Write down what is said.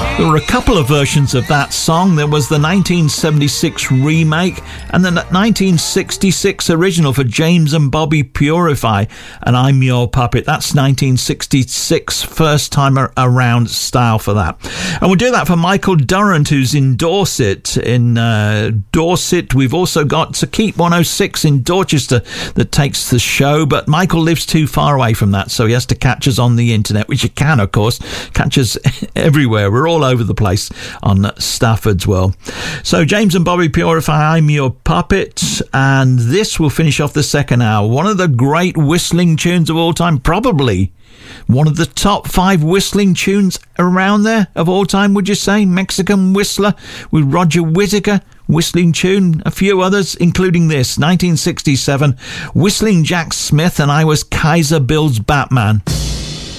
There were a couple of versions of that song. There was the 1976 remake and the 1966 original for James and Bobby Purify and I'm Your Puppet. That's 1966 first time around style for that. And we'll do that for Michael Durrant, who's in Dorset. In Dorset, we've also got To Keep 106 in Dorchester that takes the show, but Michael lives too far away from that, so he has to catch us on the internet, which you can, of course, catch us everywhere. We're all over the place on Stafford's World. So James and Bobby Purify, I'm Your Puppet, and this will finish off the second hour. One of the great whistling tunes of all time, probably one of the top 5 whistling tunes around there of all time, would you say? Mexican Whistler with Roger Whittaker, whistling tune. A few others, including this, 1967, Whistling Jack Smith and I Was Kaiser Bill's Batman.